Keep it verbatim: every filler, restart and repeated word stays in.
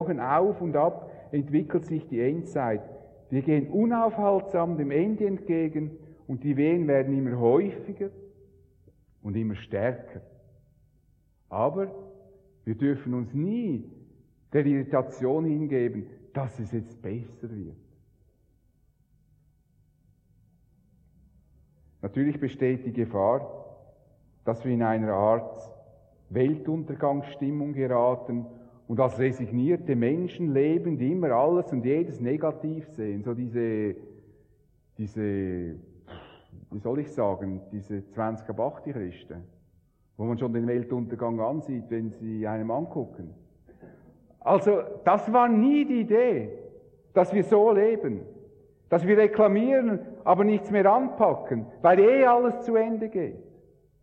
auf und ab entwickelt sich die Endzeit. Wir gehen unaufhaltsam dem Ende entgegen und die Wehen werden immer häufiger und immer stärker. Aber wir dürfen uns nie der Irritation hingeben, dass es jetzt besser wird. Natürlich besteht die Gefahr, dass wir in einer Art Weltuntergangsstimmung geraten und als resignierte Menschen leben, die immer alles und jedes negativ sehen. So diese, diese, wie soll ich sagen, diese zwanzig ab achtzig Christen, wo man schon den Weltuntergang ansieht, wenn sie einem angucken. Also, das war nie die Idee, dass wir so leben, dass wir reklamieren, aber nichts mehr anpacken, weil eh alles zu Ende geht.